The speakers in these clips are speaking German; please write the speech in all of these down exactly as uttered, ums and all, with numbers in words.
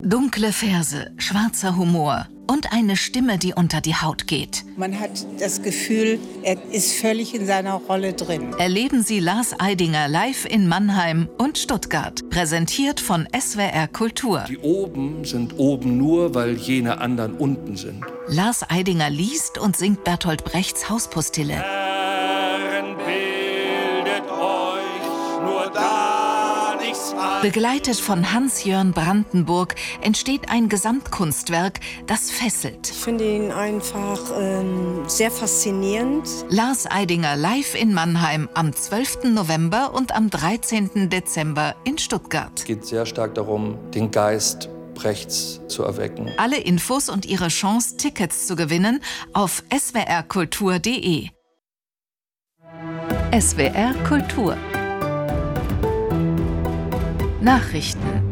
Dunkle Verse, schwarzer Humor und eine Stimme, die unter die Haut geht. Man hat das Gefühl, er ist völlig in seiner Rolle drin. Erleben Sie Lars Eidinger live in Mannheim und Stuttgart. Präsentiert von S W R Kultur. Die oben sind oben nur, weil jene anderen unten sind. Lars Eidinger liest und singt Bertolt Brechts Hauspostille. Herren, bildet euch nur da nichts ein. Begleitet von Hans-Jörn Brandenburg entsteht ein Gesamtkunstwerk, das fesselt. Ich finde ihn einfach ähm, sehr faszinierend. Lars Eidinger live in Mannheim am zwölften November und am dreizehnten Dezember in Stuttgart. Es geht sehr stark darum, den Geist Brechts zu erwecken. Alle Infos und ihre Chance, Tickets zu gewinnen, auf s w r kultur punkt d e. S W R Kultur Nachrichten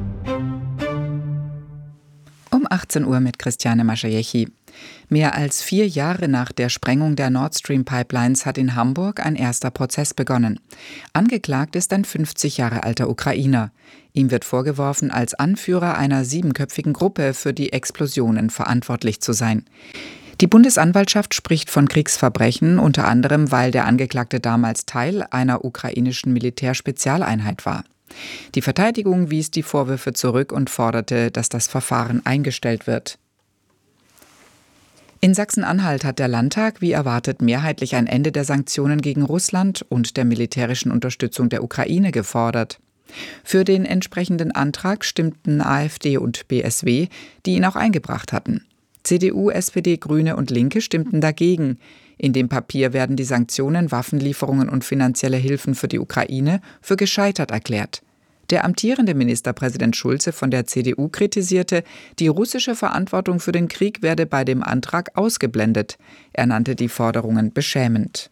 um achtzehn Uhr mit Christiane Maschajechi. Mehr als vier Jahre nach der Sprengung der Nord Stream Pipelines hat in Hamburg ein erster Prozess begonnen. Angeklagt ist ein fünfzig Jahre alter Ukrainer. Ihm wird vorgeworfen, als Anführer einer siebenköpfigen Gruppe für die Explosionen verantwortlich zu sein. Die Bundesanwaltschaft spricht von Kriegsverbrechen, unter anderem, weil der Angeklagte damals Teil einer ukrainischen Militärspezialeinheit war. Die Verteidigung wies die Vorwürfe zurück und forderte, dass das Verfahren eingestellt wird. In Sachsen-Anhalt hat der Landtag, wie erwartet, mehrheitlich ein Ende der Sanktionen gegen Russland und der militärischen Unterstützung der Ukraine gefordert. Für den entsprechenden Antrag stimmten AfD und B S W, die ihn auch eingebracht hatten. C D U, S P D, Grüne und Linke stimmten dagegen. In dem Papier werden die Sanktionen, Waffenlieferungen und finanzielle Hilfen für die Ukraine für gescheitert erklärt. Der amtierende Ministerpräsident Schulze von der C D U kritisierte, die russische Verantwortung für den Krieg werde bei dem Antrag ausgeblendet. Er nannte die Forderungen beschämend.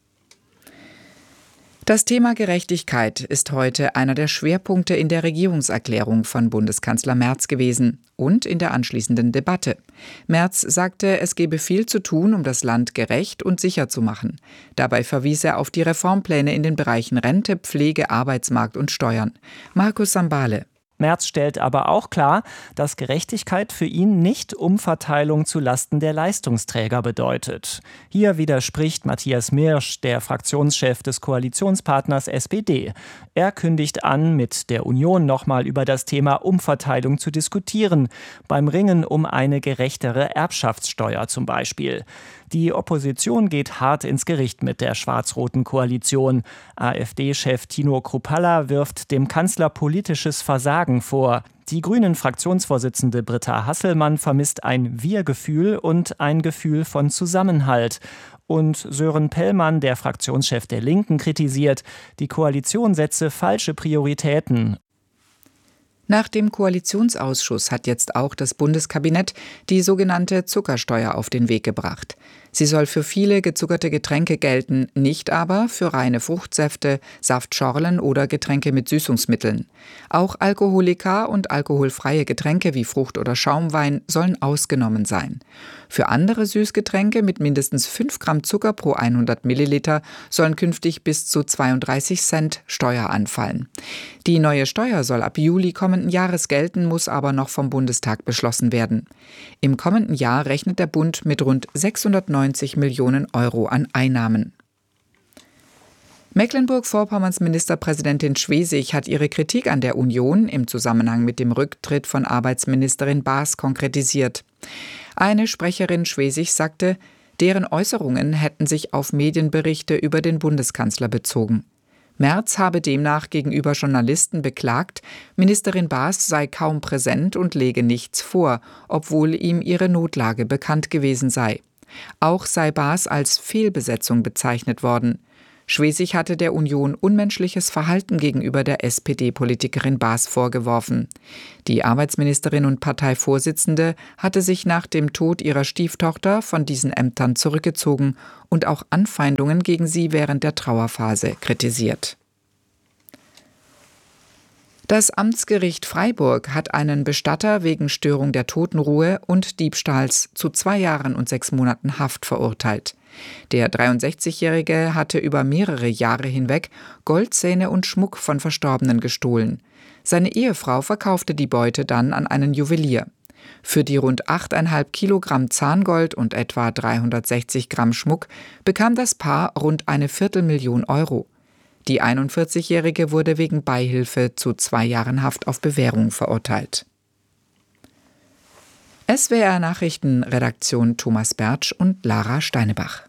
Das Thema Gerechtigkeit ist heute einer der Schwerpunkte in der Regierungserklärung von Bundeskanzler Merz gewesen und in der anschließenden Debatte. Merz sagte, es gebe viel zu tun, um das Land gerecht und sicher zu machen. Dabei verwies er auf die Reformpläne in den Bereichen Rente, Pflege, Arbeitsmarkt und Steuern. Markus Sambale. Merz stellt aber auch klar, dass Gerechtigkeit für ihn nicht Umverteilung zu Lasten der Leistungsträger bedeutet. Hier widerspricht Matthias Mirsch, der Fraktionschef des Koalitionspartners S P D. Er kündigt an, mit der Union nochmal über das Thema Umverteilung zu diskutieren, beim Ringen um eine gerechtere Erbschaftssteuer zum Beispiel. Die Opposition geht hart ins Gericht mit der schwarz-roten Koalition. AfD-Chef Tino Kruppalla wirft dem Kanzler politisches Versagen vor. Die Grünen-Fraktionsvorsitzende Britta Hasselmann vermisst ein Wir-Gefühl und ein Gefühl von Zusammenhalt. Und Sören Pellmann, der Fraktionschef der Linken, kritisiert, die Koalition setze falsche Prioritäten. Nach dem Koalitionsausschuss hat jetzt auch das Bundeskabinett die sogenannte Zuckersteuer auf den Weg gebracht. Sie soll für viele gezuckerte Getränke gelten, nicht aber für reine Fruchtsäfte, Saftschorlen oder Getränke mit Süßungsmitteln. Auch Alkoholika und alkoholfreie Getränke wie Frucht- oder Schaumwein sollen ausgenommen sein. Für andere Süßgetränke mit mindestens fünf Gramm Zucker pro hundert Milliliter sollen künftig bis zu zweiunddreißig Cent Steuer anfallen. Die neue Steuer soll ab Juli kommenden Jahres gelten, muss aber noch vom Bundestag beschlossen werden. Im kommenden Jahr rechnet der Bund mit rund sechshundertneunzig Millionen Euro an Einnahmen. Mecklenburg-Vorpommerns Ministerpräsidentin Schwesig hat ihre Kritik an der Union im Zusammenhang mit dem Rücktritt von Arbeitsministerin Baas konkretisiert. Eine Sprecherin Schwesigs sagte, deren Äußerungen hätten sich auf Medienberichte über den Bundeskanzler bezogen. Merz habe demnach gegenüber Journalisten beklagt, Ministerin Baas sei kaum präsent und lege nichts vor, obwohl ihm ihre Notlage bekannt gewesen sei. Auch sei Baas als Fehlbesetzung bezeichnet worden. Schwesig hatte der Union unmenschliches Verhalten gegenüber der S P D-Politikerin Baas vorgeworfen. Die Arbeitsministerin und Parteivorsitzende hatte sich nach dem Tod ihrer Stieftochter von diesen Ämtern zurückgezogen und auch Anfeindungen gegen sie während der Trauerphase kritisiert. Das Amtsgericht Freiburg hat einen Bestatter wegen Störung der Totenruhe und Diebstahls zu zwei Jahren und sechs Monaten Haft verurteilt. Der dreiundsechzigjährige hatte über mehrere Jahre hinweg Goldzähne und Schmuck von Verstorbenen gestohlen. Seine Ehefrau verkaufte die Beute dann an einen Juwelier. Für die rund acht Komma fünf Kilogramm Zahngold und etwa dreihundertsechzig Gramm Schmuck bekam das Paar rund eine Viertelmillion Euro. Die einundvierzigjährige wurde wegen Beihilfe zu zwei Jahren Haft auf Bewährung verurteilt. S W R Nachrichtenredaktion Thomas Bertsch und Lara Steinebach.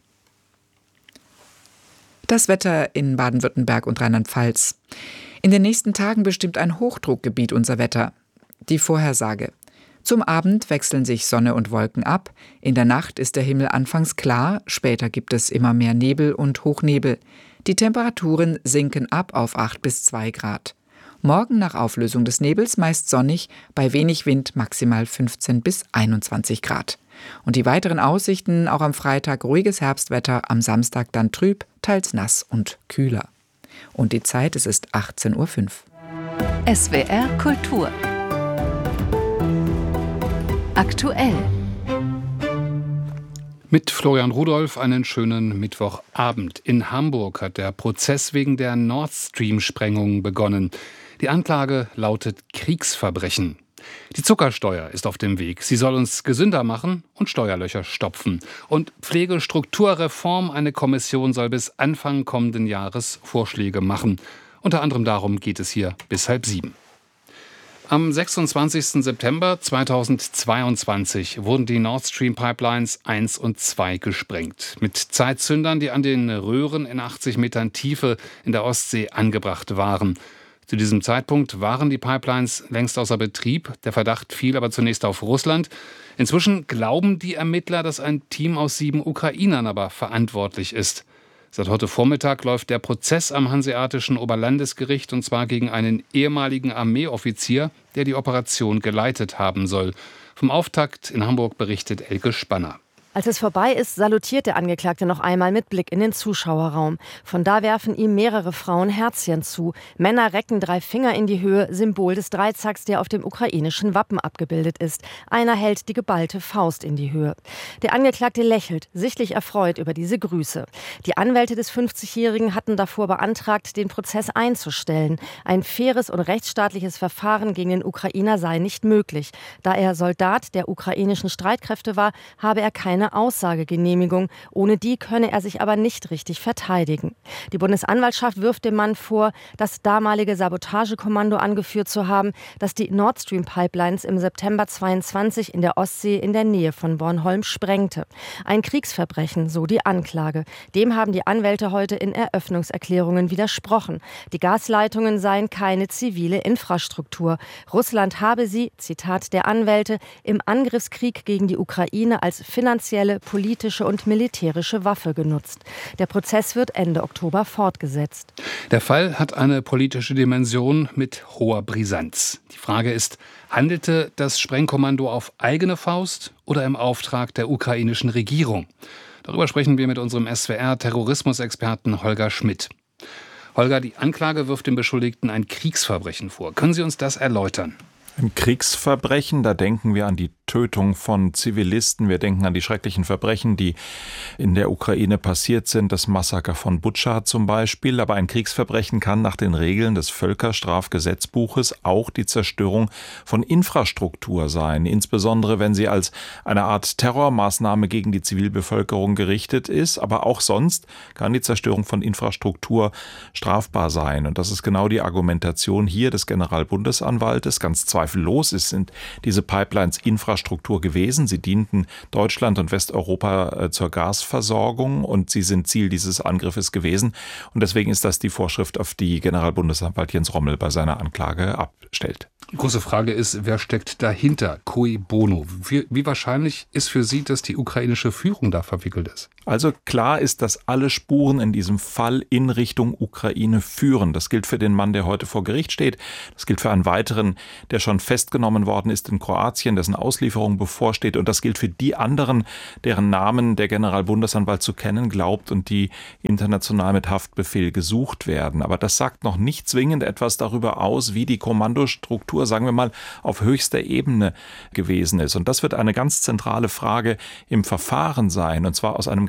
Das Wetter in Baden-Württemberg und Rheinland-Pfalz. In den nächsten Tagen bestimmt ein Hochdruckgebiet unser Wetter. Die Vorhersage. Zum Abend wechseln sich Sonne und Wolken ab. In der Nacht ist der Himmel anfangs klar, später gibt es immer mehr Nebel und Hochnebel. Die Temperaturen sinken ab auf acht bis zwei Grad. Morgen nach Auflösung des Nebels meist sonnig, bei wenig Wind maximal fünfzehn bis einundzwanzig Grad. Und die weiteren Aussichten, auch am Freitag ruhiges Herbstwetter, am Samstag dann trüb, teils nass und kühler. Und die Zeit, es ist achtzehn Uhr fünf. S W R Kultur. Aktuell. Mit Florian Rudolph einen schönen Mittwochabend. In Hamburg hat der Prozess wegen der Nord Stream-Sprengung begonnen. Die Anklage lautet Kriegsverbrechen. Die Zuckersteuer ist auf dem Weg. Sie soll uns gesünder machen und Steuerlöcher stopfen. Und Pflegestrukturreform, eine Kommission soll bis Anfang kommenden Jahres Vorschläge machen. Unter anderem darum geht es hier bis halb sieben. Am sechsundzwanzigsten September zweitausendzweiundzwanzig wurden die Nord Stream Pipelines eins und zwei gesprengt. Mit Zeitzündern, die an den Röhren in achtzig Metern Tiefe in der Ostsee angebracht waren. Zu diesem Zeitpunkt waren die Pipelines längst außer Betrieb. Der Verdacht fiel aber zunächst auf Russland. Inzwischen glauben die Ermittler, dass ein Team aus sieben Ukrainern aber verantwortlich ist. Seit heute Vormittag läuft der Prozess am Hanseatischen Oberlandesgericht, und zwar gegen einen ehemaligen Armeeoffizier, der die Operation geleitet haben soll. Vom Auftakt in Hamburg berichtet Elke Spanner. Als es vorbei ist, salutiert der Angeklagte noch einmal mit Blick in den Zuschauerraum. Von da werfen ihm mehrere Frauen Herzchen zu. Männer recken drei Finger in die Höhe, Symbol des Dreizacks, der auf dem ukrainischen Wappen abgebildet ist. Einer hält die geballte Faust in die Höhe. Der Angeklagte lächelt, sichtlich erfreut über diese Grüße. Die Anwälte des fünfzigjährigen hatten davor beantragt, den Prozess einzustellen. Ein faires und rechtsstaatliches Verfahren gegen den Ukrainer sei nicht möglich. Da er Soldat der ukrainischen Streitkräfte war, habe er keine Aussagegenehmigung. Ohne die könne er sich aber nicht richtig verteidigen. Die Bundesanwaltschaft wirft dem Mann vor, das damalige Sabotagekommando angeführt zu haben, das die Nord Stream Pipelines im September zweiundzwanzig in der Ostsee in der Nähe von Bornholm sprengte. Ein Kriegsverbrechen, so die Anklage. Dem haben die Anwälte heute in Eröffnungserklärungen widersprochen. Die Gasleitungen seien keine zivile Infrastruktur. Russland habe sie, Zitat der Anwälte, im Angriffskrieg gegen die Ukraine als finanzielle, politische und militärische Waffe genutzt. Der Prozess wird Ende Oktober fortgesetzt. Der Fall hat eine politische Dimension mit hoher Brisanz. Die Frage ist, handelte das Sprengkommando auf eigene Faust oder im Auftrag der ukrainischen Regierung? Darüber sprechen wir mit unserem S W R-Terrorismusexperten Holger Schmidt. Holger, die Anklage wirft dem Beschuldigten ein Kriegsverbrechen vor. Können Sie uns das erläutern? Ein Kriegsverbrechen, da denken wir an die Tötung von Zivilisten, wir denken an die schrecklichen Verbrechen, die in der Ukraine passiert sind, das Massaker von Butscha zum Beispiel. Aber ein Kriegsverbrechen kann nach den Regeln des Völkerstrafgesetzbuches auch die Zerstörung von Infrastruktur sein, insbesondere wenn sie als eine Art Terrormaßnahme gegen die Zivilbevölkerung gerichtet ist. Aber auch sonst kann die Zerstörung von Infrastruktur strafbar sein. Und das ist genau die Argumentation hier des Generalbundesanwaltes. Ganz zweifellos sind diese Pipelines Infrastruktur gewesen. Sie dienten Deutschland und Westeuropa äh, zur Gasversorgung und sie sind Ziel dieses Angriffes gewesen. Und deswegen ist das die Vorschrift, auf die Generalbundesanwalt Jens Rommel bei seiner Anklage abstellt. Die große Frage ist, wer steckt dahinter? Cui bono. Wie, wie wahrscheinlich ist für Sie, dass die ukrainische Führung da verwickelt ist? Also klar ist, dass alle Spuren in diesem Fall in Richtung Ukraine führen. Das gilt für den Mann, der heute vor Gericht steht. Das gilt für einen weiteren, der schon festgenommen worden ist in Kroatien, dessen Auslieferung bevorsteht. Und das gilt für die anderen, deren Namen der Generalbundesanwalt zu kennen glaubt und die international mit Haftbefehl gesucht werden. Aber das sagt noch nicht zwingend etwas darüber aus, wie die Kommandostruktur, sagen wir mal, auf höchster Ebene gewesen ist. Und das wird eine ganz zentrale Frage im Verfahren sein. Und zwar aus einem ganz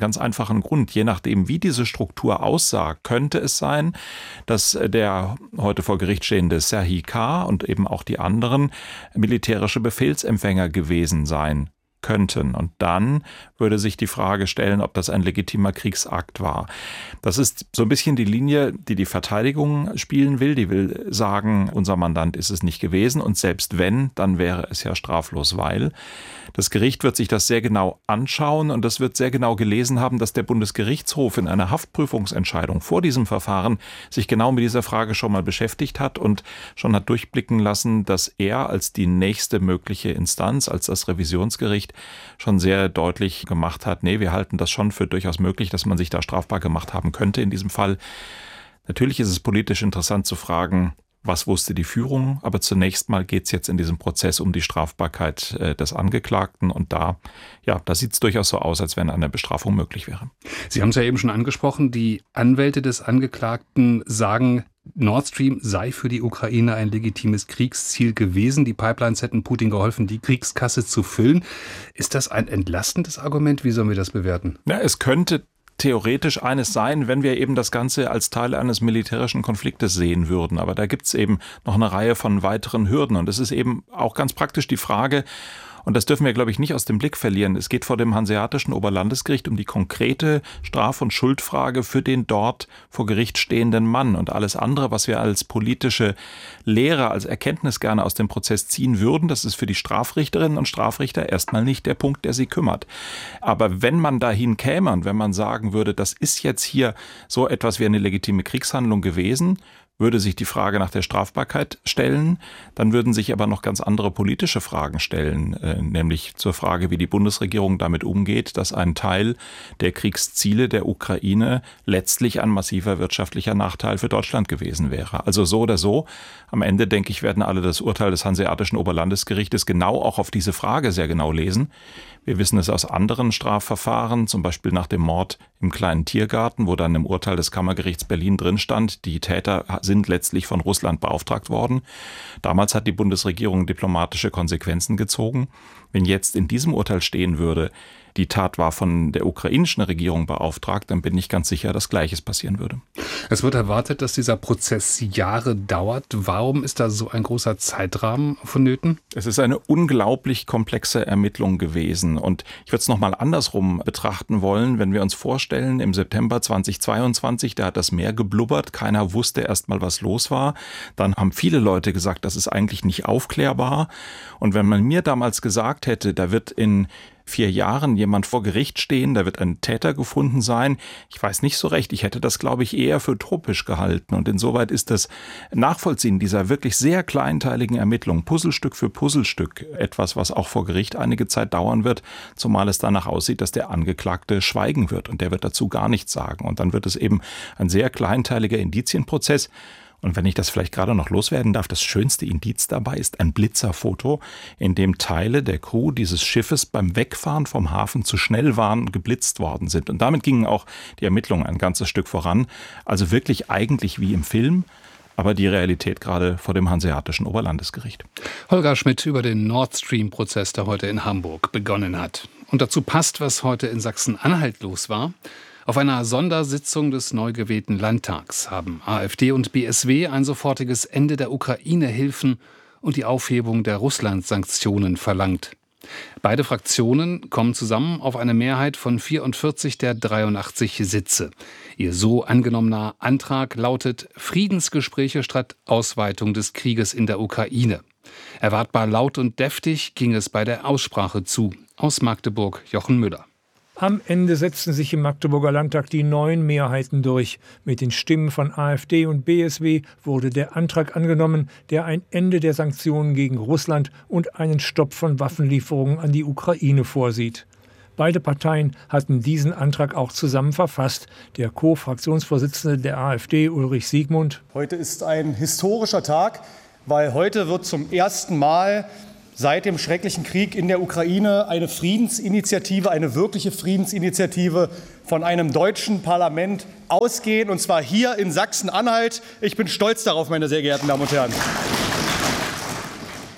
ganz einfachen Grund. Je nachdem, wie diese Struktur aussah, könnte es sein, dass der heute vor Gericht stehende Serhii K. und eben auch die anderen militärische Befehlsempfänger gewesen sein könnten. Und dann würde sich die Frage stellen, ob das ein legitimer Kriegsakt war. Das ist so ein bisschen die Linie, die die Verteidigung spielen will. Die will sagen, unser Mandant ist es nicht gewesen und selbst wenn, dann wäre es ja straflos, weil das Gericht wird sich das sehr genau anschauen und das wird sehr genau gelesen haben, dass der Bundesgerichtshof in einer Haftprüfungsentscheidung vor diesem Verfahren sich genau mit dieser Frage schon mal beschäftigt hat und schon hat durchblicken lassen, dass er als die nächste mögliche Instanz, als das Revisionsgericht schon sehr deutlich gemacht hat, nee, wir halten das schon für durchaus möglich, dass man sich da strafbar gemacht haben könnte in diesem Fall. Natürlich ist es politisch interessant zu fragen, was wusste die Führung? Aber zunächst mal geht es jetzt in diesem Prozess um die Strafbarkeit äh, des Angeklagten. Und da, ja, da sieht es durchaus so aus, als wenn eine Bestrafung möglich wäre. Sie haben es ja eben schon angesprochen, die Anwälte des Angeklagten sagen, Nord Stream sei für die Ukraine ein legitimes Kriegsziel gewesen. Die Pipelines hätten Putin geholfen, die Kriegskasse zu füllen. Ist das ein entlastendes Argument? Wie sollen wir das bewerten? Ja, es könnte theoretisch eines sein, wenn wir eben das Ganze als Teil eines militärischen Konfliktes sehen würden. Aber da gibt es eben noch eine Reihe von weiteren Hürden. Und es ist eben auch ganz praktisch die Frage, und das dürfen wir, glaube ich, nicht aus dem Blick verlieren. Es geht vor dem Hanseatischen Oberlandesgericht um die konkrete Straf- und Schuldfrage für den dort vor Gericht stehenden Mann. Und alles andere, was wir als politische Lehre, als Erkenntnis gerne aus dem Prozess ziehen würden, das ist für die Strafrichterinnen und Strafrichter erstmal nicht der Punkt, der sie kümmert. Aber wenn man dahin käme und wenn man sagen würde, das ist jetzt hier so etwas wie eine legitime Kriegshandlung gewesen, würde sich die Frage nach der Strafbarkeit stellen, dann würden sich aber noch ganz andere politische Fragen stellen, äh, nämlich zur Frage, wie die Bundesregierung damit umgeht, dass ein Teil der Kriegsziele der Ukraine letztlich ein massiver wirtschaftlicher Nachteil für Deutschland gewesen wäre. Also so oder so, am Ende, denke ich, werden alle das Urteil des Hanseatischen Oberlandesgerichtes genau auch auf diese Frage sehr genau lesen. Wir wissen es aus anderen Strafverfahren, zum Beispiel nach dem Mord im kleinen Tiergarten, wo dann im Urteil des Kammergerichts Berlin drin stand, die Täter sind letztlich von Russland beauftragt worden. Damals hat die Bundesregierung diplomatische Konsequenzen gezogen. Wenn jetzt in diesem Urteil stehen würde, die Tat war von der ukrainischen Regierung beauftragt, dann bin ich ganz sicher, dass Gleiches passieren würde. Es wird erwartet, dass dieser Prozess Jahre dauert. Warum ist da so ein großer Zeitrahmen vonnöten? Es ist eine unglaublich komplexe Ermittlung gewesen. Und ich würde es nochmal andersrum betrachten wollen, wenn wir uns vorstellen, im September zweitausendzweiundzwanzig, da hat das Meer geblubbert, keiner wusste erst mal, was los war. Dann haben viele Leute gesagt, das ist eigentlich nicht aufklärbar. Und wenn man mir damals gesagt hätte, da wird in vier Jahren jemand vor Gericht stehen, da wird ein Täter gefunden sein. Ich weiß nicht so recht, ich hätte das, glaube ich, eher für utopisch gehalten. Und insoweit ist das Nachvollziehen dieser wirklich sehr kleinteiligen Ermittlung, Puzzlestück für Puzzlestück, etwas, was auch vor Gericht einige Zeit dauern wird, zumal es danach aussieht, dass der Angeklagte schweigen wird und der wird dazu gar nichts sagen. Und dann wird es eben ein sehr kleinteiliger Indizienprozess. Und wenn ich das vielleicht gerade noch loswerden darf, das schönste Indiz dabei ist ein Blitzerfoto, in dem Teile der Crew dieses Schiffes beim Wegfahren vom Hafen zu schnell waren und geblitzt worden sind. Und damit gingen auch die Ermittlungen ein ganzes Stück voran. Also wirklich eigentlich wie im Film, aber die Realität gerade vor dem Hanseatischen Oberlandesgericht. Holger Schmidt über den Nord Stream-Prozess, der heute in Hamburg begonnen hat. Und dazu passt, was heute in Sachsen-Anhalt los war. Auf einer Sondersitzung des neu gewählten Landtags haben AfD und B S W ein sofortiges Ende der Ukraine-Hilfen und die Aufhebung der Russland-Sanktionen verlangt. Beide Fraktionen kommen zusammen auf eine Mehrheit von vierundvierzig der dreiundachtzig Sitze. Ihr so angenommener Antrag lautet Friedensgespräche statt Ausweitung des Krieges in der Ukraine. Erwartbar laut und deftig ging es bei der Aussprache zu. Aus Magdeburg Jochen Müller. Am Ende setzten sich im Magdeburger Landtag die neuen Mehrheiten durch. Mit den Stimmen von AfD und B S W wurde der Antrag angenommen, der ein Ende der Sanktionen gegen Russland und einen Stopp von Waffenlieferungen an die Ukraine vorsieht. Beide Parteien hatten diesen Antrag auch zusammen verfasst. Der Co-Fraktionsvorsitzende der AfD, Ulrich Siegmund: Heute ist ein historischer Tag, weil heute wird zum ersten Mal seit dem schrecklichen Krieg in der Ukraine eine Friedensinitiative, eine wirkliche Friedensinitiative von einem deutschen Parlament ausgehen, und zwar hier in Sachsen-Anhalt. Ich bin stolz darauf, meine sehr geehrten Damen und Herren.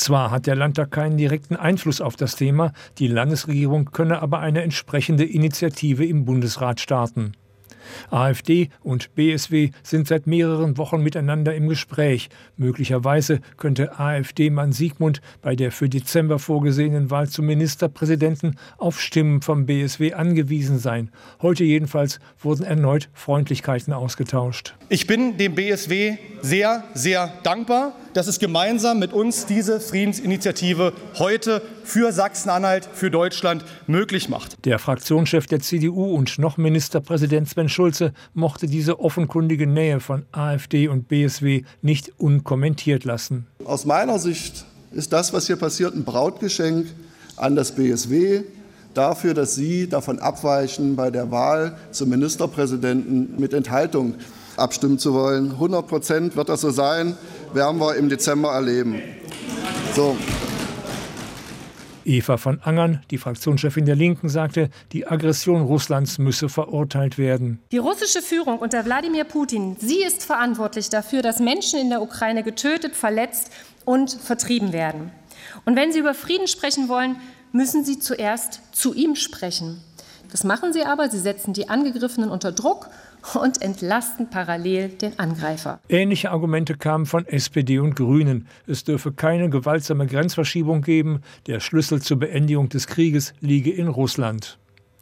Zwar hat der Landtag keinen direkten Einfluss auf das Thema, die Landesregierung könne aber eine entsprechende Initiative im Bundesrat starten. AfD und B S W sind seit mehreren Wochen miteinander im Gespräch. Möglicherweise könnte AfD-Mann Siegmund bei der für Dezember vorgesehenen Wahl zum Ministerpräsidenten auf Stimmen vom B S W angewiesen sein. Heute jedenfalls wurden erneut Freundlichkeiten ausgetauscht. Ich bin dem B S W sehr, sehr dankbar, dass es gemeinsam mit uns diese Friedensinitiative heute für Sachsen-Anhalt, für Deutschland möglich macht. Der Fraktionschef der C D U und noch Ministerpräsident Sven Schulze mochte diese offenkundige Nähe von AfD und B S W nicht unkommentiert lassen. Aus meiner Sicht ist das, was hier passiert, ein Brautgeschenk an das B S W dafür, dass Sie davon abweichen, bei der Wahl zum Ministerpräsidenten mit Enthaltung abstimmen zu wollen. hundert Prozent wird das so sein, werden wir im Dezember erleben. So. Eva von Angern, die Fraktionschefin der Linken, sagte, die Aggression Russlands müsse verurteilt werden. Die russische Führung unter Wladimir Putin, sie ist verantwortlich dafür, dass Menschen in der Ukraine getötet, verletzt und vertrieben werden. Und wenn Sie über Frieden sprechen wollen, müssen Sie zuerst zu ihm sprechen. Das machen Sie aber, Sie setzen die Angegriffenen unter Druck und entlasten parallel den Angreifer. Ähnliche Argumente kamen von S P D und Grünen. Es dürfe keine gewaltsame Grenzverschiebung geben. Der Schlüssel zur Beendigung des Krieges liege in Russland.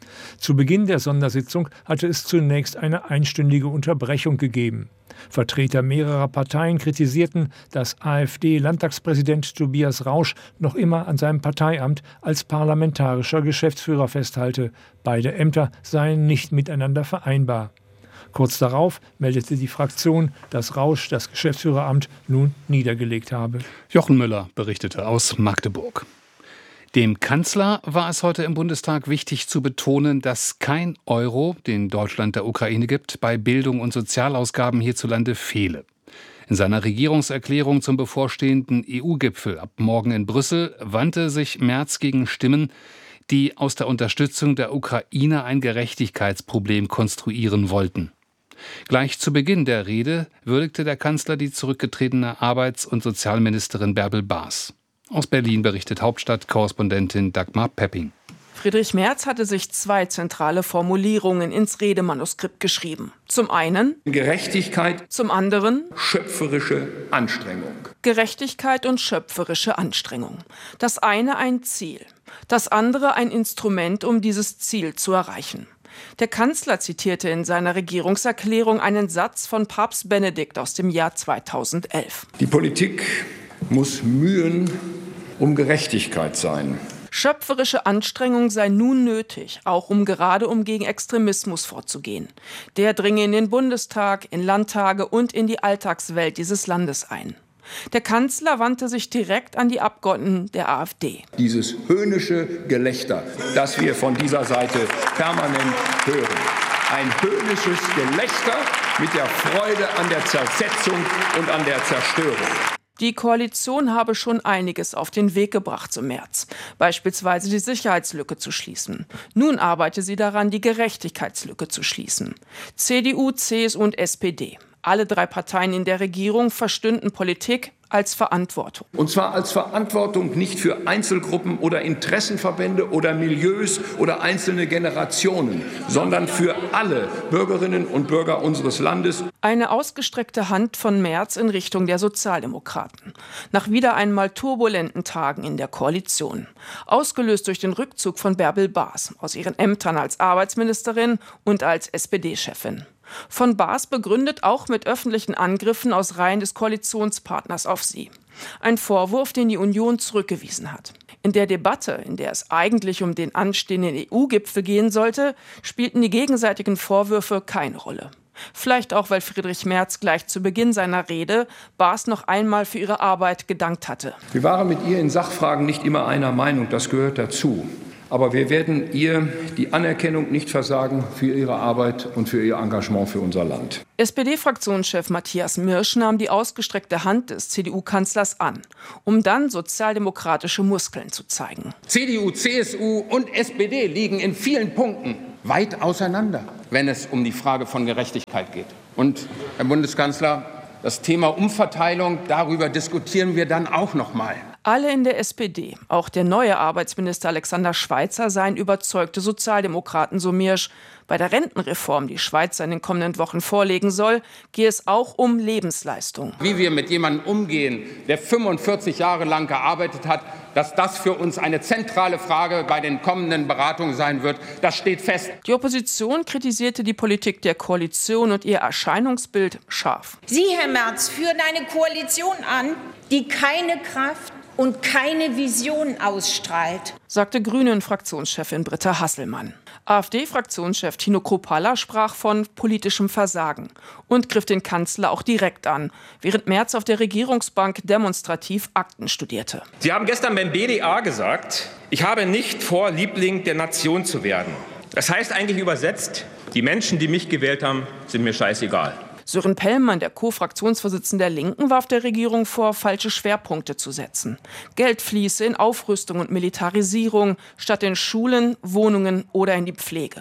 Zu Beginn der Sondersitzung hatte es zunächst eine einstündige Unterbrechung gegeben. Vertreter mehrerer Parteien kritisierten, dass AfD-Landtagspräsident Tobias Rausch noch immer an seinem Parteiamt als parlamentarischer Geschäftsführer festhalte. Beide Ämter seien nicht miteinander vereinbar. Kurz darauf meldete die Fraktion, dass Rausch das Geschäftsführeramt nun niedergelegt habe. Jochen Müller berichtete aus Magdeburg. Dem Kanzler war es heute im Bundestag wichtig zu betonen, dass kein Euro, den Deutschland der Ukraine gibt, bei Bildung und Sozialausgaben hierzulande fehle. In seiner Regierungserklärung zum bevorstehenden E U-Gipfel ab morgen in Brüssel wandte sich Merz gegen Stimmen, die aus der Unterstützung der Ukraine ein Gerechtigkeitsproblem konstruieren wollten. Gleich zu Beginn der Rede würdigte der Kanzler die zurückgetretene Arbeits- und Sozialministerin Bärbel Baas. Aus Berlin berichtet Hauptstadt-Korrespondentin Dagmar Pepping. Friedrich Merz hatte sich zwei zentrale Formulierungen ins Redemanuskript geschrieben. Zum einen Gerechtigkeit, zum anderen schöpferische Anstrengung. Gerechtigkeit und schöpferische Anstrengung. Das eine ein Ziel, das andere ein Instrument, um dieses Ziel zu erreichen. Der Kanzler zitierte in seiner Regierungserklärung einen Satz von Papst Benedikt aus dem Jahr zweitausendelf. Die Politik muss Mühen um Gerechtigkeit sein. Schöpferische Anstrengung sei nun nötig, auch um gerade um gegen Extremismus vorzugehen. Der dringe in den Bundestag, in Landtage und in die Alltagswelt dieses Landes ein. Der Kanzler wandte sich direkt an die Abgeordneten der AfD. Dieses höhnische Gelächter, das wir von dieser Seite permanent hören. Ein höhnisches Gelächter mit der Freude an der Zersetzung und an der Zerstörung. Die Koalition habe schon einiges auf den Weg gebracht zum März, beispielsweise die Sicherheitslücke zu schließen. Nun arbeite sie daran, die Gerechtigkeitslücke zu schließen. C D U, C S U und S P D. Alle drei Parteien in der Regierung verstünden Politik als Verantwortung. Und zwar als Verantwortung nicht für Einzelgruppen oder Interessenverbände oder Milieus oder einzelne Generationen, sondern für alle Bürgerinnen und Bürger unseres Landes. Eine ausgestreckte Hand von Merz in Richtung der Sozialdemokraten. Nach wieder einmal turbulenten Tagen in der Koalition. Ausgelöst durch den Rückzug von Bärbel Baas aus ihren Ämtern als Arbeitsministerin und als S P D-Chefin. Von Baas begründet auch mit öffentlichen Angriffen aus Reihen des Koalitionspartners auf sie. Ein Vorwurf, den die Union zurückgewiesen hat. In der Debatte, in der es eigentlich um den anstehenden E U-Gipfel gehen sollte, spielten die gegenseitigen Vorwürfe keine Rolle. Vielleicht auch, weil Friedrich Merz gleich zu Beginn seiner Rede Baas noch einmal für ihre Arbeit gedankt hatte. Wir waren mit ihr in Sachfragen nicht immer einer Meinung, das gehört dazu. Aber wir werden ihr die Anerkennung nicht versagen für ihre Arbeit und für ihr Engagement für unser Land. S P D-Fraktionschef Matthias Mirsch nahm die ausgestreckte Hand des C D U-Kanzlers an, um dann sozialdemokratische Muskeln zu zeigen. C D U, C S U und S P D liegen in vielen Punkten weit auseinander, wenn es um die Frage von Gerechtigkeit geht. Und, Herr Bundeskanzler, das Thema Umverteilung, darüber diskutieren wir dann auch noch mal. Alle in der S P D, auch der neue Arbeitsminister Alexander Schweitzer, seien überzeugte Sozialdemokraten, so Miersch. Bei der Rentenreform, die Schweitzer in den kommenden Wochen vorlegen soll, gehe es auch um Lebensleistung. Wie wir mit jemandem umgehen, der fünfundvierzig Jahre lang gearbeitet hat, dass das für uns eine zentrale Frage bei den kommenden Beratungen sein wird, das steht fest. Die Opposition kritisierte die Politik der Koalition und ihr Erscheinungsbild scharf. Sie, Herr Merz, führen eine Koalition an, die keine Kraft und keine Vision ausstrahlt, sagte Grünen-Fraktionschefin Britta Hasselmann. AfD-Fraktionschef Tino Kruppalla sprach von politischem Versagen und griff den Kanzler auch direkt an, während Merz auf der Regierungsbank demonstrativ Akten studierte. Sie haben gestern beim B D A gesagt, ich habe nicht vor, Liebling der Nation zu werden. Das heißt eigentlich übersetzt, die Menschen, die mich gewählt haben, sind mir scheißegal. Sören Pellmann, der Co-Fraktionsvorsitzende der Linken, warf der Regierung vor, falsche Schwerpunkte zu setzen. Geld fließe in Aufrüstung und Militarisierung statt in Schulen, Wohnungen oder in die Pflege.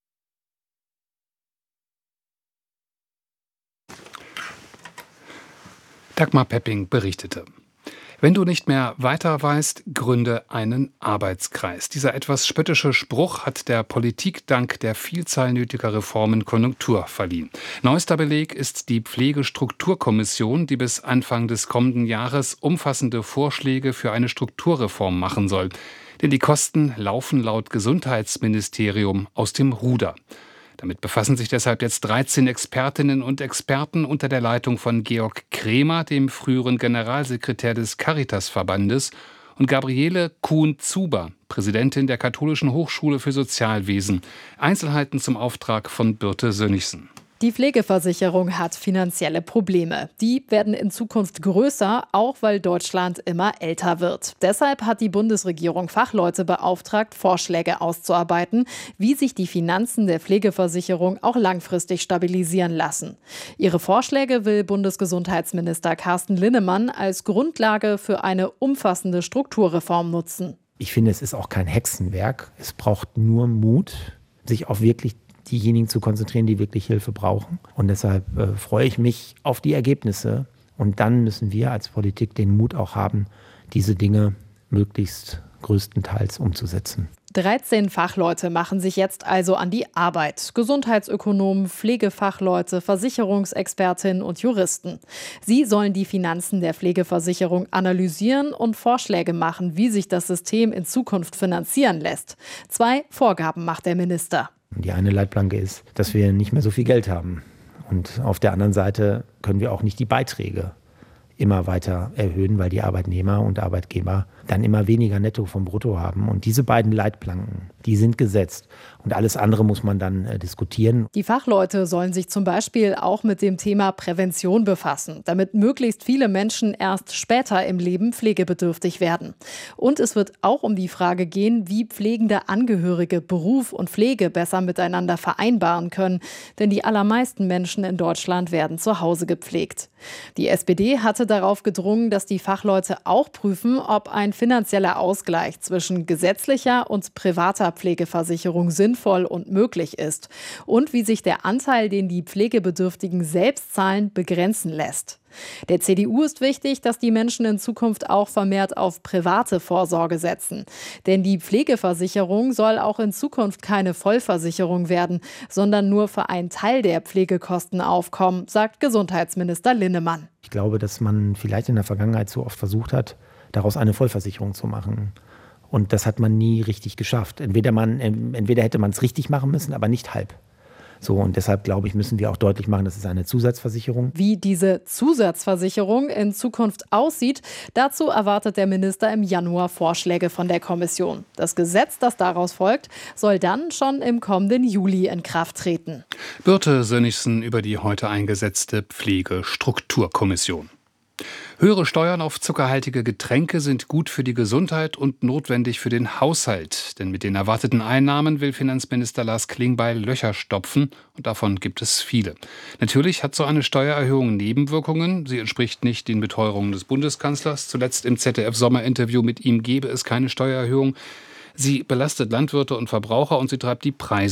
Dagmar Pepping berichtete. Wenn du nicht mehr weiter weißt, gründe einen Arbeitskreis. Dieser etwas spöttische Spruch hat der Politik dank der Vielzahl nötiger Reformen Konjunktur verliehen. Neuester Beleg ist die Pflegestrukturkommission, die bis Anfang des kommenden Jahres umfassende Vorschläge für eine Strukturreform machen soll. Denn die Kosten laufen laut Gesundheitsministerium aus dem Ruder. Damit befassen sich deshalb jetzt dreizehn Expertinnen und Experten unter der Leitung von Georg Kremer, dem früheren Generalsekretär des Caritas-Verbandes, und Gabriele Kuhn-Zuber, Präsidentin der Katholischen Hochschule für Sozialwesen. Einzelheiten zum Auftrag von Birte Sönnigsen. Die Pflegeversicherung hat finanzielle Probleme. Die werden in Zukunft größer, auch weil Deutschland immer älter wird. Deshalb hat die Bundesregierung Fachleute beauftragt, Vorschläge auszuarbeiten, wie sich die Finanzen der Pflegeversicherung auch langfristig stabilisieren lassen. Ihre Vorschläge will Bundesgesundheitsminister Carsten Linnemann als Grundlage für eine umfassende Strukturreform nutzen. Ich finde, es ist auch kein Hexenwerk. Es braucht nur Mut, sich auf wirklich diejenigen zu konzentrieren, die wirklich Hilfe brauchen. Und deshalb äh, freue ich mich auf die Ergebnisse. Und dann müssen wir als Politik den Mut auch haben, diese Dinge möglichst größtenteils umzusetzen. dreizehn Fachleute machen sich jetzt also an die Arbeit. Gesundheitsökonomen, Pflegefachleute, Versicherungsexpertinnen und Juristen. Sie sollen die Finanzen der Pflegeversicherung analysieren und Vorschläge machen, wie sich das System in Zukunft finanzieren lässt. Zwei Vorgaben macht der Minister. Die eine Leitplanke ist, dass wir nicht mehr so viel Geld haben. Und auf der anderen Seite können wir auch nicht die Beiträge immer weiter erhöhen, weil die Arbeitnehmer und Arbeitgeber dann immer weniger Netto vom Brutto haben. Und diese beiden Leitplanken, die sind gesetzt. Und alles andere muss man dann äh, diskutieren. Die Fachleute sollen sich zum Beispiel auch mit dem Thema Prävention befassen, damit möglichst viele Menschen erst später im Leben pflegebedürftig werden. Und es wird auch um die Frage gehen, wie pflegende Angehörige Beruf und Pflege besser miteinander vereinbaren können. Denn die allermeisten Menschen in Deutschland werden zu Hause gepflegt. Die S P D hatte darauf gedrungen, dass die Fachleute auch prüfen, ob ein finanzieller Ausgleich zwischen gesetzlicher und privater Pflegeversicherung sinnvoll und möglich ist und wie sich der Anteil, den die Pflegebedürftigen selbst zahlen, begrenzen lässt. Der C D U ist wichtig, dass die Menschen in Zukunft auch vermehrt auf private Vorsorge setzen. Denn die Pflegeversicherung soll auch in Zukunft keine Vollversicherung werden, sondern nur für einen Teil der Pflegekosten aufkommen, sagt Gesundheitsminister Linnemann. Ich glaube, dass man vielleicht in der Vergangenheit so oft versucht hat, daraus eine Vollversicherung zu machen. Und das hat man nie richtig geschafft. Entweder, man, entweder hätte man es richtig machen müssen, aber nicht halb. So, und deshalb, glaube ich, müssen wir auch deutlich machen, das ist eine Zusatzversicherung. Wie diese Zusatzversicherung in Zukunft aussieht, dazu erwartet der Minister im Januar Vorschläge von der Kommission. Das Gesetz, das daraus folgt, soll dann schon im kommenden Juli in Kraft treten. Birte Sönnigsen über die heute eingesetzte Pflegestrukturkommission. Höhere Steuern auf zuckerhaltige Getränke sind gut für die Gesundheit und notwendig für den Haushalt. Denn mit den erwarteten Einnahmen will Finanzminister Lars Klingbeil Löcher stopfen und davon gibt es viele. Natürlich hat so eine Steuererhöhung Nebenwirkungen. Sie entspricht nicht den Beteuerungen des Bundeskanzlers. Zuletzt im Z D F-Sommerinterview mit ihm gebe es keine Steuererhöhung. Sie belastet Landwirte und Verbraucher und sie treibt die Preise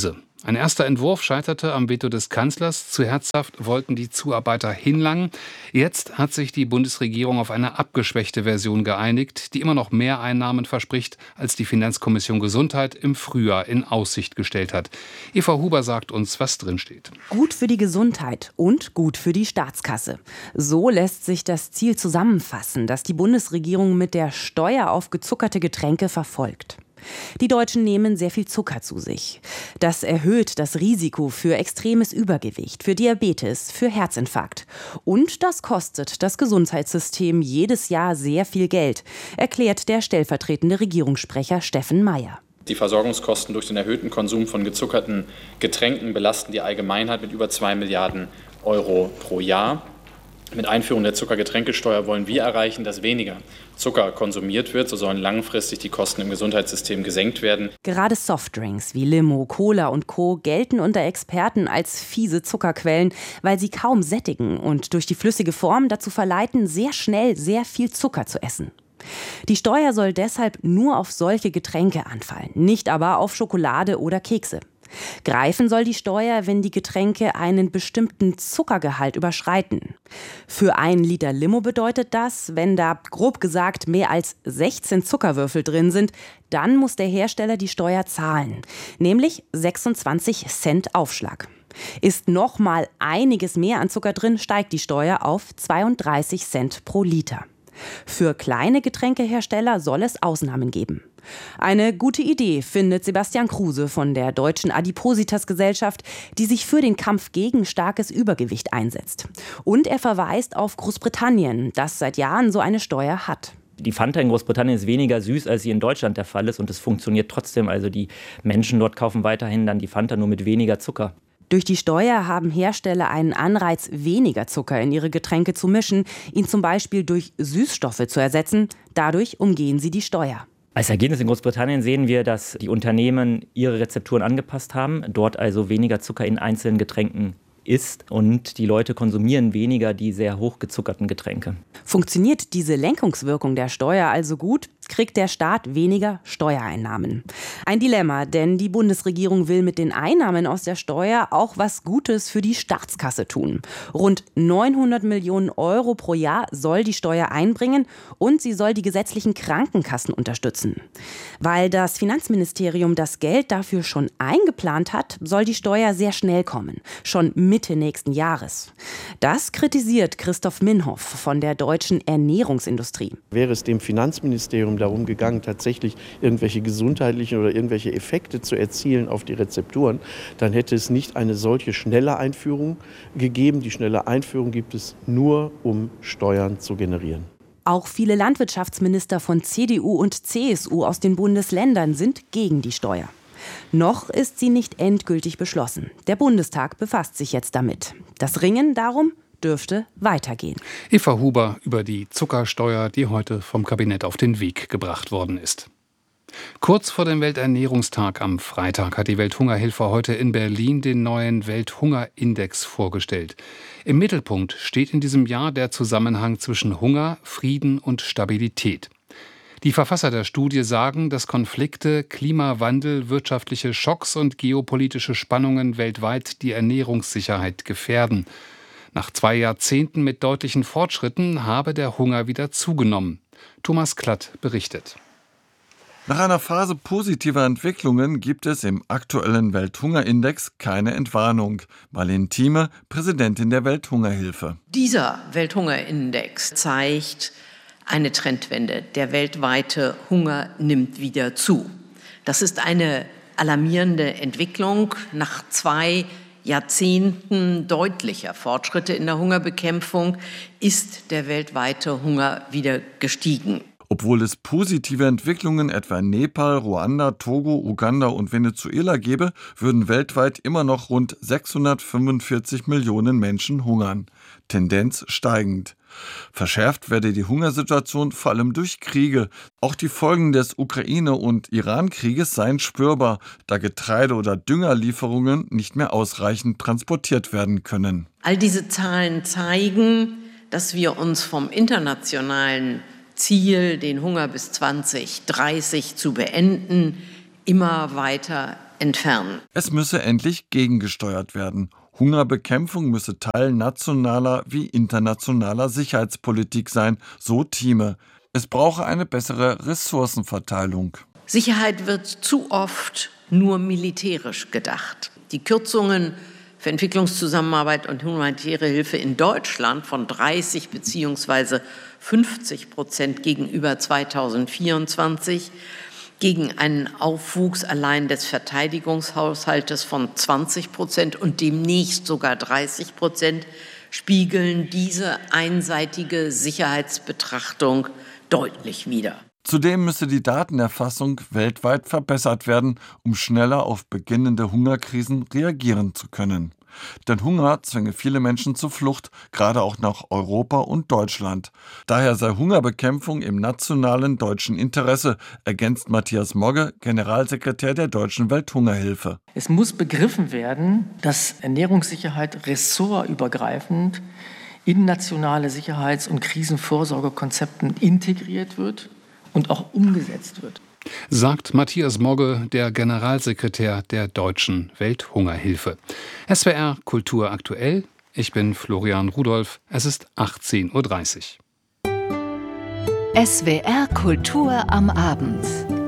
Ein erster Entwurf scheiterte am Veto des Kanzlers. Zu herzhaft wollten die Zuarbeiter hinlangen. Jetzt hat sich die Bundesregierung auf eine abgeschwächte Version geeinigt, die immer noch mehr Einnahmen verspricht, als die Finanzkommission Gesundheit im Frühjahr in Aussicht gestellt hat. Eva Huber sagt uns, was drinsteht. Gut für die Gesundheit und gut für die Staatskasse. So lässt sich das Ziel zusammenfassen, das die Bundesregierung mit der Steuer auf gezuckerte Getränke verfolgt. Die Deutschen nehmen sehr viel Zucker zu sich. Das erhöht das Risiko für extremes Übergewicht, für Diabetes, für Herzinfarkt. Und das kostet das Gesundheitssystem jedes Jahr sehr viel Geld, erklärt der stellvertretende Regierungssprecher Steffen Mayer. Die Versorgungskosten durch den erhöhten Konsum von gezuckerten Getränken belasten die Allgemeinheit mit über zwei Milliarden Euro pro Jahr. Mit Einführung der Zuckergetränkesteuer wollen wir erreichen, dass weniger Zucker konsumiert wird. So sollen langfristig die Kosten im Gesundheitssystem gesenkt werden. Gerade Softdrinks wie Limo, Cola und Co. gelten unter Experten als fiese Zuckerquellen, weil sie kaum sättigen und durch die flüssige Form dazu verleiten, sehr schnell sehr viel Zucker zu essen. Die Steuer soll deshalb nur auf solche Getränke anfallen, nicht aber auf Schokolade oder Kekse. Greifen soll die Steuer, wenn die Getränke einen bestimmten Zuckergehalt überschreiten. Für einen Liter Limo bedeutet das, wenn da grob gesagt mehr als sechzehn Zuckerwürfel drin sind, dann muss der Hersteller die Steuer zahlen, nämlich sechsundzwanzig Cent Aufschlag. Ist noch mal einiges mehr an Zucker drin, steigt die Steuer auf zweiunddreißig Cent pro Liter. Für kleine Getränkehersteller soll es Ausnahmen geben. Eine gute Idee, findet Sebastian Kruse von der Deutschen Adipositas-Gesellschaft, die sich für den Kampf gegen starkes Übergewicht einsetzt. Und er verweist auf Großbritannien, das seit Jahren so eine Steuer hat. Die Fanta in Großbritannien ist weniger süß, als sie in Deutschland der Fall ist. Und es funktioniert trotzdem. Also die Menschen dort kaufen weiterhin dann die Fanta nur mit weniger Zucker. Durch die Steuer haben Hersteller einen Anreiz, weniger Zucker in ihre Getränke zu mischen, ihn zum Beispiel durch Süßstoffe zu ersetzen. Dadurch umgehen sie die Steuer. Als Ergebnis in Großbritannien sehen wir, dass die Unternehmen ihre Rezepturen angepasst haben, dort also weniger Zucker in einzelnen Getränken ist und die Leute konsumieren weniger die sehr hochgezuckerten Getränke. Funktioniert diese Lenkungswirkung der Steuer also gut, kriegt der Staat weniger Steuereinnahmen. Ein Dilemma, denn die Bundesregierung will mit den Einnahmen aus der Steuer auch was Gutes für die Staatskasse tun. Rund neunhundert Millionen Euro pro Jahr soll die Steuer einbringen und sie soll die gesetzlichen Krankenkassen unterstützen. Weil das Finanzministerium das Geld dafür schon eingeplant hat, soll die Steuer sehr schnell kommen, schon Mitte nächsten Jahres. Das kritisiert Christoph Minhoff von der Deutschen Ernährungsindustrie. Wäre es dem Finanzministerium darum gegangen, tatsächlich irgendwelche gesundheitlichen oder irgendwelche Effekte zu erzielen auf die Rezepturen, dann hätte es nicht eine solche schnelle Einführung gegeben. Die schnelle Einführung gibt es nur, um Steuern zu generieren. Auch viele Landwirtschaftsminister von C D U und C S U aus den Bundesländern sind gegen die Steuer. Noch ist sie nicht endgültig beschlossen. Der Bundestag befasst sich jetzt damit. Das Ringen darum dürfte weitergehen. Eva Huber über die Zuckersteuer, die heute vom Kabinett auf den Weg gebracht worden ist. Kurz vor dem Welternährungstag am Freitag hat die Welthungerhilfe heute in Berlin den neuen Welthungerindex vorgestellt. Im Mittelpunkt steht in diesem Jahr der Zusammenhang zwischen Hunger, Frieden und Stabilität. Die Verfasser der Studie sagen, dass Konflikte, Klimawandel, wirtschaftliche Schocks und geopolitische Spannungen weltweit die Ernährungssicherheit gefährden. Nach zwei Jahrzehnten mit deutlichen Fortschritten habe der Hunger wieder zugenommen. Thomas Klatt berichtet. Nach einer Phase positiver Entwicklungen gibt es im aktuellen Welthungerindex keine Entwarnung. Marlene Thieme, Präsidentin der Welthungerhilfe. Dieser Welthungerindex zeigt eine Trendwende. Der weltweite Hunger nimmt wieder zu. Das ist eine alarmierende Entwicklung. Nach zwei Jahrzehnten deutlicher Fortschritte in der Hungerbekämpfung ist der weltweite Hunger wieder gestiegen. Obwohl es positive Entwicklungen etwa in Nepal, Ruanda, Togo, Uganda und Venezuela gäbe, würden weltweit immer noch rund sechshundertfünfundvierzig Millionen Menschen hungern. Tendenz steigend. Verschärft werde die Hungersituation vor allem durch Kriege. Auch die Folgen des Ukraine- und Iran-Krieges seien spürbar, da Getreide- oder Düngerlieferungen nicht mehr ausreichend transportiert werden können. All diese Zahlen zeigen, dass wir uns vom internationalen Ziel, den Hunger bis zwanzig dreißig zu beenden, immer weiter entfernen. Es müsse endlich gegengesteuert werden. Hungerbekämpfung müsse Teil nationaler wie internationaler Sicherheitspolitik sein, so Thieme. Es brauche eine bessere Ressourcenverteilung. Sicherheit wird zu oft nur militärisch gedacht. Die Kürzungen für Entwicklungszusammenarbeit und humanitäre Hilfe in Deutschland von dreißig bzw. fünfzig Prozent gegenüber zweitausendvierundzwanzig gegen einen Aufwuchs allein des Verteidigungshaushaltes von zwanzig Prozent und demnächst sogar dreißig Prozent spiegeln diese einseitige Sicherheitsbetrachtung deutlich wider. Zudem müsse die Datenerfassung weltweit verbessert werden, um schneller auf beginnende Hungerkrisen reagieren zu können. Denn Hunger zwinge viele Menschen zur Flucht, gerade auch nach Europa und Deutschland. Daher sei Hungerbekämpfung im nationalen deutschen Interesse, ergänzt Matthias Mogge, Generalsekretär der Deutschen Welthungerhilfe. Es muss begriffen werden, dass Ernährungssicherheit ressortübergreifend in nationale Sicherheits- und Krisenvorsorgekonzepten integriert wird und auch umgesetzt wird. Sagt Matthias Mogge, der Generalsekretär der Deutschen Welthungerhilfe. S W R Kultur aktuell. Ich bin Florian Rudolph. Es ist achtzehn Uhr dreißig. S W R Kultur am Abend.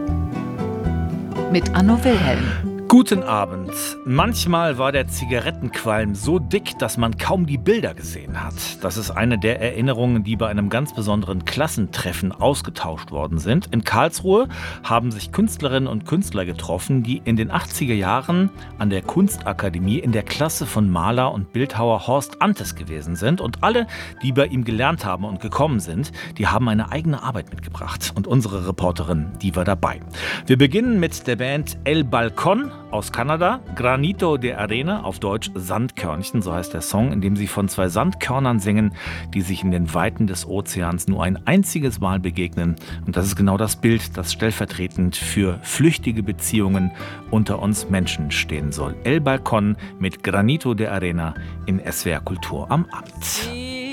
Mit Anno Wilhelm. Guten Abend. Manchmal war der Zigarettenqualm so dick, dass man kaum die Bilder gesehen hat. Das ist eine der Erinnerungen, die bei einem ganz besonderen Klassentreffen ausgetauscht worden sind. In Karlsruhe haben sich Künstlerinnen und Künstler getroffen, die in den achtziger Jahren an der Kunstakademie in der Klasse von Maler und Bildhauer Horst Antes gewesen sind. Und alle, die bei ihm gelernt haben und gekommen sind, die haben eine eigene Arbeit mitgebracht. Und unsere Reporterin, die war dabei. Wir beginnen mit der Band El Balcón aus Kanada, Granito de Arena, auf Deutsch Sandkörnchen, so heißt der Song, in dem sie von zwei Sandkörnern singen, die sich in den Weiten des Ozeans nur ein einziges Mal begegnen. Und das ist genau das Bild, das stellvertretend für flüchtige Beziehungen unter uns Menschen stehen soll. El Balcón mit Granito de Arena in S W R Kultur am Abend.